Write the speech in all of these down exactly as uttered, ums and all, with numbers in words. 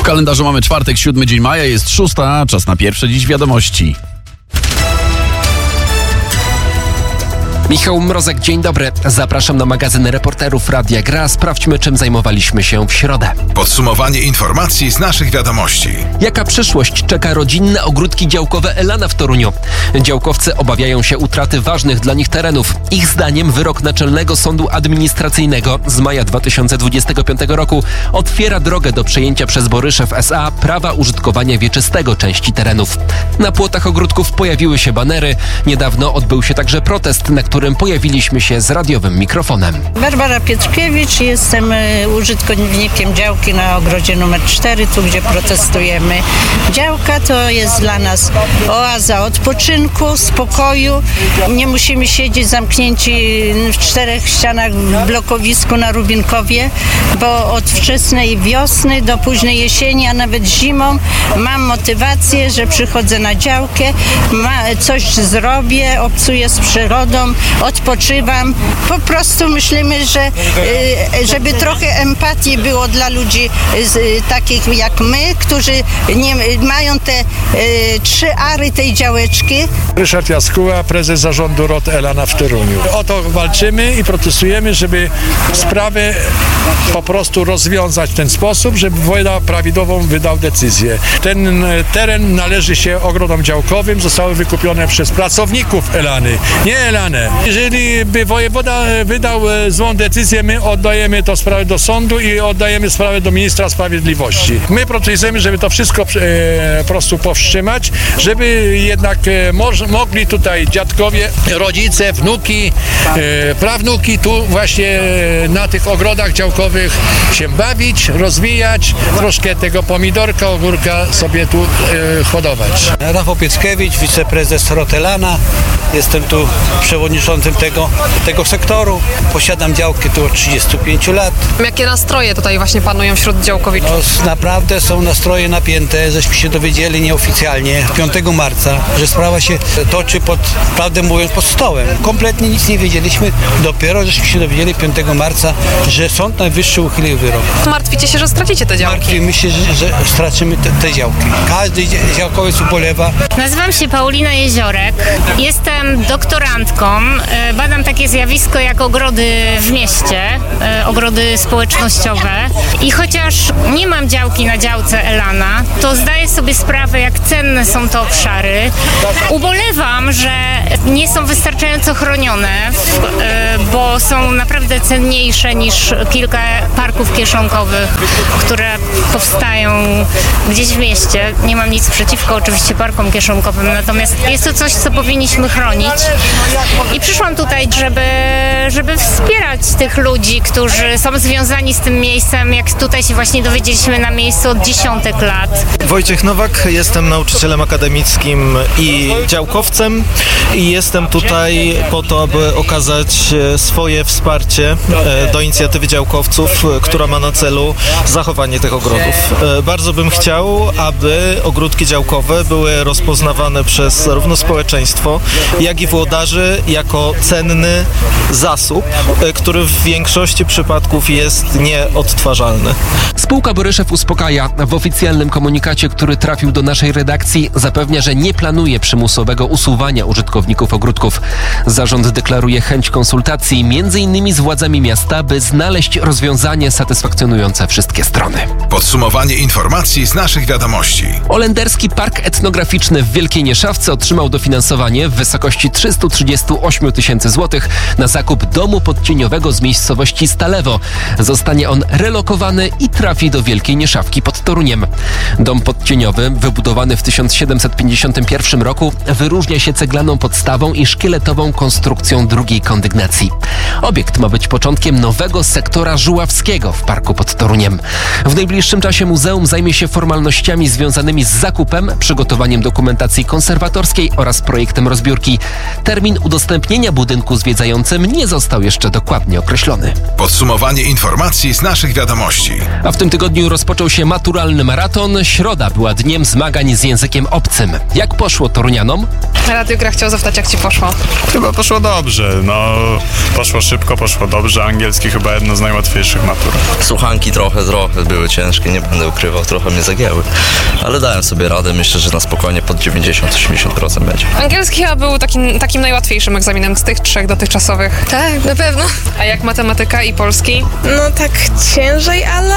kalendarzu mamy czwartek, siódmy dzień maja, jest szósta, czas na pierwsze dziś wiadomości. Michał Mrozek, dzień dobry. Zapraszam na magazyn Reporterów Radia Gra. Sprawdźmy, czym zajmowaliśmy się w środę. Podsumowanie informacji z naszych wiadomości. Jaka przyszłość czeka rodzinne ogródki działkowe Elana w Toruniu? Działkowcy obawiają się utraty ważnych dla nich terenów. Ich zdaniem wyrok Naczelnego Sądu Administracyjnego z maja dwa tysiące dwudziestego piątego roku otwiera drogę do przejęcia przez Boryszew S A prawa użytkowania wieczystego części terenów. Na płotach ogródków pojawiły się banery. Niedawno odbył się także protest, na którym pojawiliśmy się z radiowym mikrofonem. Barbara Pietrkiewicz, jestem użytkownikiem działki na ogrodzie numer cztery, tu gdzie protestujemy. Działka to jest dla nas oaza odpoczynku, spokoju. Nie musimy siedzieć zamknięci w czterech ścianach w blokowisku na Rubinkowie, bo od wczesnej wiosny do późnej jesieni, a nawet zimą mam motywację, że przychodzę na działkę, ma, coś zrobię, obcuję z przyrodą, odpoczywam. Po prostu myślimy, że żeby trochę empatii było dla ludzi takich jak my, którzy nie mają te trzy ary tej działeczki. Ryszard Jaskuła, prezes zarządu R O T Elana w Toruniu. O to walczymy i protestujemy, żeby sprawę po prostu rozwiązać w ten sposób, żeby wojewoda prawidłową wydał decyzję. Ten teren należy się ogrodom działkowym, zostały wykupione przez pracowników Elany, nie Elanę. Jeżeli by wojewoda wydał złą decyzję, my oddajemy tę sprawę do sądu i oddajemy sprawę do ministra sprawiedliwości. My protestujemy, żeby to wszystko e, po prostu powstrzymać, żeby jednak e, moż, mogli tutaj dziadkowie, rodzice, wnuki, e, prawnuki tu właśnie e, na tych ogrodach działkowych się bawić, rozwijać, troszkę tego pomidorka, ogórka sobie tu e, hodować. Rafał Pieckiewicz, wiceprezes R O T Elana. Jestem tu przewodniczącym tego, tego sektoru. Posiadam działki tu od trzydziestu pięciu lat. Jakie nastroje tutaj właśnie panują wśród działkowiczów? No, naprawdę są nastroje napięte, żeśmy się dowiedzieli nieoficjalnie piątego marca, że sprawa się toczy pod, prawdę mówiąc, pod stołem. Kompletnie nic nie wiedzieliśmy, dopiero żeśmy się dowiedzieli piątego marca, że Sąd Najwyższy uchylił wyrok. Martwicie się, że stracicie te działki? Martwimy się, że, że stracimy te, te działki. Każdy działkowiec ubolewa. Nazywam się Paulina Jeziorek. Jestem doktorantką. Badam takie zjawisko jak ogrody w mieście, ogrody społecznościowe. I chociaż nie mam działki na działce Elana, to zdaję sobie sprawę, jak cenne są te obszary. Ubolewam, że nie są wystarczająco chronione, bo są naprawdę cenniejsze niż kilka parków kieszonkowych, które powstają gdzieś w mieście. Nie mam nic przeciwko oczywiście parkom kieszonkowym, natomiast jest to coś, co powinniśmy chronić. I przyszłam tutaj, żeby, żeby wspierać tych ludzi, którzy są związani z tym miejscem, jak tutaj się właśnie dowiedzieliśmy na miejscu od dziesiątek lat. Wojciech Nowak, jestem nauczycielem akademickim i działkowcem i jestem tutaj po to, aby okazać swoje wsparcie do inicjatywy działkowców, która ma na celu zachowanie tych ogrodów. Bardzo bym chciał, aby ogródki działkowe były rozpoznawane przez zarówno społeczeństwo, jak i włodarzy jako cenny zasób, który w większości przypadków jest nieodtwarzalny. Spółka Boryszew uspokaja. W oficjalnym komunikacie, który trafił do naszej redakcji, zapewnia, że nie planuje przymusowego usuwania użytkowników ogródków. Zarząd deklaruje chęć konsultacji między innymi z władzami miasta, by znaleźć rozwiązanie satysfakcjonujące wszystkie strony. Podsumowanie informacji z naszych wiadomości. Olenderski Park Etnograficzny w Wielkiej Nieszawce otrzymał dofinansowanie w wysokości trzysta trzydzieści osiem tysięcy złotych na zakup domu podcieniowego z miejscowości Stalewo. Zostanie on relokowany i trafi do Wielkiej Nieszawki pod Toruniem. Dom podcieniowy, wybudowany w tysiąc siedemset pięćdziesiątym pierwszym roku, wyróżnia się ceglaną podstawą i szkieletową konstrukcją drugiej kondygnacji. Obiekt ma być początkiem nowego sektora żuławskiego w parku pod Toruniem. W najbliższym czasie muzeum zajmie się formalnościami związanymi z zakupem, przygotowaniem dokumentacji konserwatorskiej oraz projektem rozbiórki. Termin udostępnienia budynku zwiedzającym nie został jeszcze dokładnie określony. Podsumowanie informacji z naszych wiadomości. A w tym tygodniu tygodniu rozpoczął się maturalny maraton. Środa była dniem zmagań z językiem obcym. Jak poszło torunianom? Radiograf chciał zapytać, jak ci poszło. Chyba poszło dobrze, no poszło szybko, poszło dobrze. Angielski chyba jedno z najłatwiejszych matur. Słuchanki trochę, trochę były ciężkie, nie będę ukrywał, trochę mnie zagięły. Ale dałem sobie radę, myślę, że na spokojnie pod dziewięćdziesiąt do osiemdziesięciu procent będzie. Angielski chyba był takim, takim najłatwiejszym egzaminem z tych trzech dotychczasowych. Tak, na pewno. A jak matematyka i polski? No tak ciężej, ale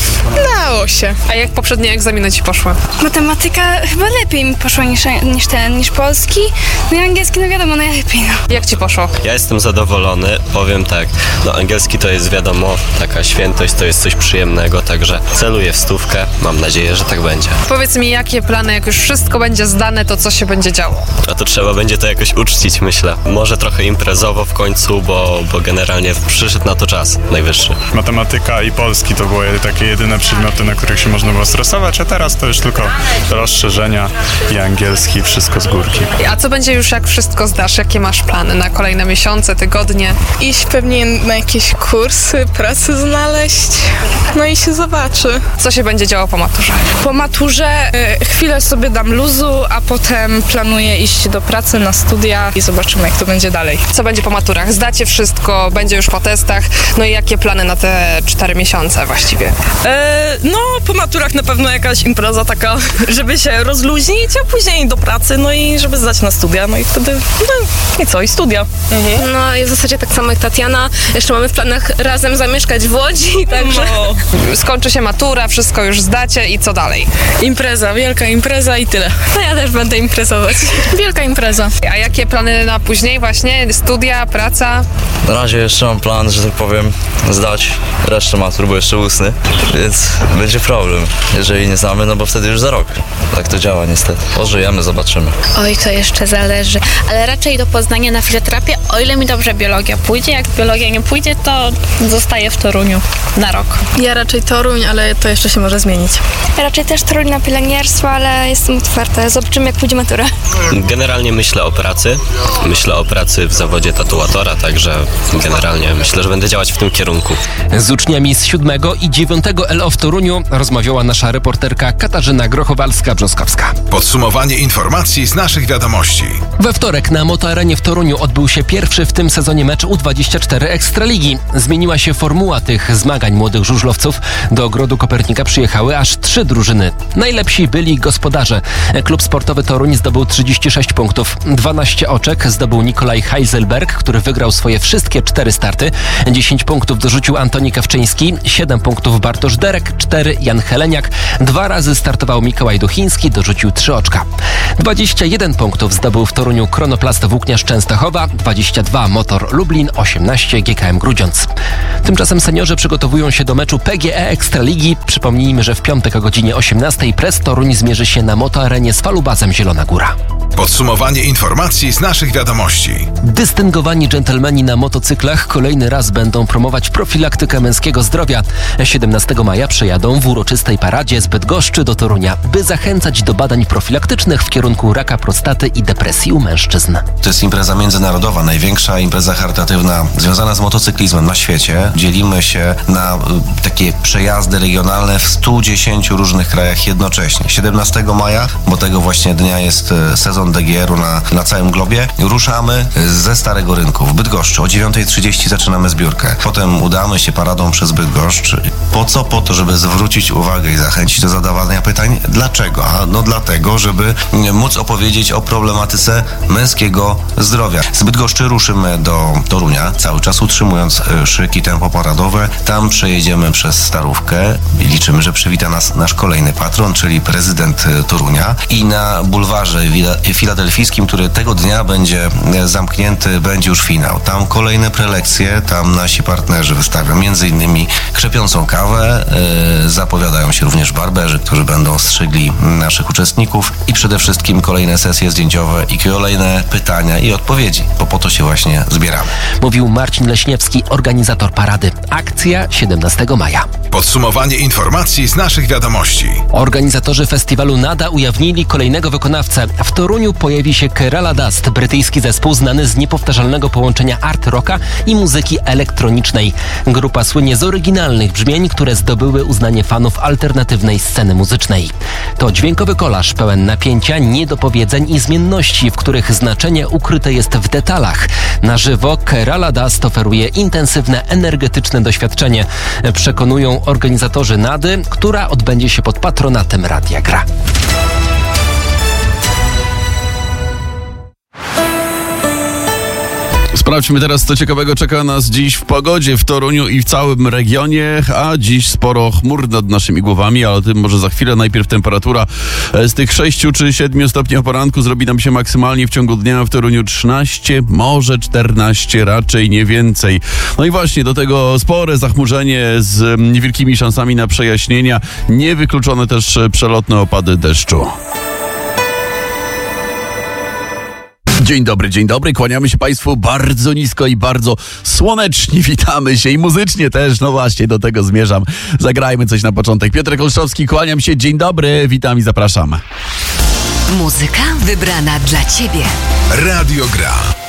dało się. A jak poprzednie egzaminy ci poszły? Matematyka chyba lepiej mi poszła niż, niż ten, niż polski. No i angielski, no wiadomo, najlepiej. No. Jak ci poszło? Ja jestem zadowolony, powiem tak, no angielski to jest wiadomo, taka świętość, to jest coś przyjemnego, także celuję w stówkę, mam nadzieję, że tak będzie. Powiedz mi, jakie plany, jak już wszystko będzie zdane, to co się będzie działo? A to trzeba będzie to jakoś uczcić, myślę. Może trochę imprezowo w końcu, bo, bo generalnie przyszedł na to czas najwyższy. Matematyka i polski to były takie jedyne przedmioty, na których się można było stresować, a teraz to już tylko rozszerzenia i angielski, wszystko z górki. A co będzie już, jak wszystko zdasz? Jakie masz plany na kolejne miesiące, tygodnie? Iść pewnie na jakieś kursy, pracę znaleźć, no i się zobaczy. Co się będzie działo po maturze? Po maturze y, chwilę sobie dam luzu, a potem planuję iść do pracy, na studia i zobaczymy, jak to będzie dalej. Co będzie po maturach? Zdacie wszystko, będzie już po testach, no i jakie plany na te cztery miesiące właściwie? E, no, po maturach na pewno jakaś impreza taka, żeby się rozluźnić, a później do pracy, no i żeby zdać na studia, no i wtedy, no i co, i studia. Mhm. No i w zasadzie tak samo jak Tatiana, jeszcze mamy w planach razem zamieszkać w Łodzi, także... No. Skończy się matura, wszystko już zdacie i co dalej? Impreza, wielka impreza i tyle. No ja też będę imprezować. Wielka impreza. A jakie plany na później właśnie? Studia, praca? Na razie jeszcze mam plan, że tak powiem, zdać resztę matur, bo jeszcze ustny, więc będzie problem, jeżeli nie znamy, no bo wtedy już za rok. Tak to działa niestety. Pożyjemy, zobaczymy. Oj, to jeszcze zależy, ale raczej do Poznania na fizjoterapię, o ile mi dobrze biologia pójdzie. Jak biologia nie pójdzie, to zostaję w Toruniu na rok. Ja raczej Toruń, ale to jeszcze się może zmienić. Ja raczej też Toruń na pielęgniarstwo, ale jestem otwarta. Zobaczymy, jak pójdzie matura. Generalnie myślę o pracy. Myślę o pracy w zawodzie tatuatora, także generalnie myślę, że będę działać w tym kierunku. Z uczniami z siódmego i dziewiątego L O w Toruniu rozmawiała nasza reporterka Katarzyna Grochowalska-Brzoskowska. Podsumowanie informacji z naszych wiadomości. We wtorek na Motoarenie w Toruniu odbył się pierwszy w tym sezonie mecz U dwadzieścia cztery Ekstraligi. Zmieniła się formuła tych zmagań młodych żużlowców. Do Ogrodu Kopernika przyjechały aż trzy drużyny. Najlepsi byli gospodarze. Klub Sportowy Toruń zdobył trzydzieści sześć punktów. dwanaście oczek zdobył Nikolaj Heiselberg, który wygrał swoje wszystkie cztery starty. dziesięć punktów dorzucił Antoni Kawczyński, siedem punktów Bartosz Derek, cztery Jan Heleniak, dwa razy startował Mikołaj Duchiński, dorzucił trzy oczka. dwadzieścia jeden punktów zdobył w Toruniu Kronoplast Włókniarz Częstochowa, dwadzieścia dwa Motor Lublin, osiemnaście G K M Grudziądz. Tymczasem seniorzy przygotowują się do meczu P G E Ekstraligi. Przypomnijmy, że w piątek o godzinie osiemnastej Press Toruń zmierzy się na Motoarenie z Falubazem Zielona Góra. Podsumowanie informacji z naszych wiadomości. Dystyngowani dżentelmeni na motocyklach kolejny raz będą promować profilaktykę męskiego zdrowia. siedemnastego maja przejadą w uroczystej paradzie z Bydgoszczy do Torunia, by zachęcać do badań profilaktycznych w kierunku raka prostaty i depresji u mężczyzn. To jest impreza międzynarodowa, największa impreza charytatywna związana z motocyklizmem na świecie. Dzielimy się na y, takie przejazdy regionalne w stu dziesięciu różnych krajach jednocześnie. siedemnastego maja, bo tego właśnie dnia jest y, sezon D G R-u na, na całym globie, ruszamy ze Starego Rynku w Bydgoszczy. O dziewiątej trzydzieści zaczynamy zbiórkę. Potem udamy się paradą przez Bydgoszcz. Po co? Po to, żeby zwrócić uwagę i zachęcić do zadawania pytań. Dlaczego? A no dlatego, żeby móc opowiedzieć o problematyce męskiego zdrowia. Z Bydgoszczy ruszymy do Torunia, cały czas utrzymując szyk i tempo paradowe. Tam przejedziemy przez Starówkę i liczymy, że przywita nas nasz kolejny patron, czyli prezydent Torunia. I na bulwarze filadelfijskim, który tego dnia będzie zamknięty, będzie już finał. Tam kolejne prelekcje, tam nasi partnerzy wystawią między innymi krzepiącą kawę, yy, zapowiadają się również barberzy, którzy będą strzygli naszych uczestników i przede wszystkim kolejne sesje zdjęciowe i kolejne pytania i odpowiedzi, bo po to się właśnie zbieramy. Mówił Marcin Leśniewski, organizator parady. Akcja siedemnastego maja. Podsumowanie informacji z naszych wiadomości. Organizatorzy festiwalu NADA ujawnili kolejnego wykonawcę. W Toruniu pojawi się Kerala Dust, brytyjski zespół znany z niepowtarzalnego połączenia art rocka i muzyki elektronicznej. Grupa słynie z oryginalnych brzmień, które zdobyły uznanie fanów alternatywnej sceny muzycznej. To dźwiękowy kolaż pełen napięcia, niedopowiedzeń i zmienności, w których znaczenie ukryte jest w detalach. Na żywo Kerala Dust oferuje intensywne, energetyczne doświadczenie, przekonują organizatorzy Nady, która odbędzie się pod patronatem Radia Gra. Sprawdźmy teraz, co ciekawego czeka nas dziś w pogodzie w Toruniu i w całym regionie, a dziś sporo chmur nad naszymi głowami, ale o tym może za chwilę. Najpierw temperatura z tych sześciu czy siedmiu stopni o poranku zrobi nam się maksymalnie w ciągu dnia w Toruniu trzynaście, może czternaście, raczej nie więcej. No i właśnie do tego spore zachmurzenie z niewielkimi szansami na przejaśnienia, niewykluczone też przelotne opady deszczu. Dzień dobry, dzień dobry, kłaniamy się Państwu bardzo nisko i bardzo słonecznie, witamy się i muzycznie też, no właśnie, do tego zmierzam. Zagrajmy coś na początek. Piotr Olszowski, kłaniam się, dzień dobry, witam i zapraszam. Muzyka wybrana dla Ciebie. Radio Gra.